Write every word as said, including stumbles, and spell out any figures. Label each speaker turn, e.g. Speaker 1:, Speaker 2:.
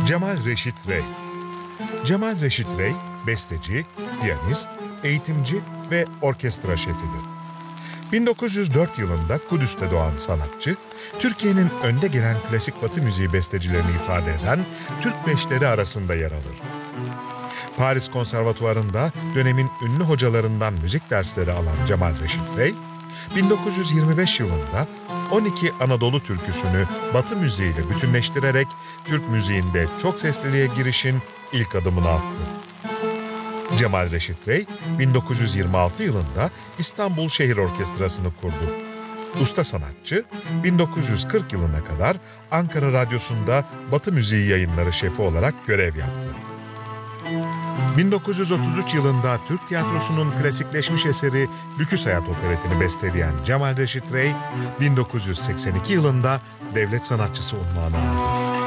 Speaker 1: Cemal Reşit Rey. Cemal Reşit Rey, besteci, piyanist, eğitimci ve orkestra şefidir. bin dokuz yüz dört yılında Kudüs'te doğan sanatçı, Türkiye'nin önde gelen klasik batı müziği bestecilerini ifade eden Türk beşleri arasında yer alır. Paris Konservatuvarı'nda dönemin ünlü hocalarından müzik dersleri alan Cemal Reşit Rey, bin dokuz yüz yirmi beş yılında on iki Anadolu türküsünü Batı müziğiyle bütünleştirerek Türk müziğinde çok sesliliğe girişin ilk adımını attı. Cemal Reşit Rey, bin dokuz yüz yirmi altı yılında İstanbul Şehir Orkestrası'nı kurdu. Usta sanatçı, bin dokuz yüz kırk yılına kadar Ankara Radyosu'nda Batı Müziği Yayınları şefi olarak görev yaptı. bin dokuz yüz otuz üç yılında Türk tiyatrosunun klasikleşmiş eseri Lüküs Hayat operetini besteleyen Cemal Reşit Rey, bin dokuz yüz seksen iki yılında devlet sanatçısı unvanı aldı.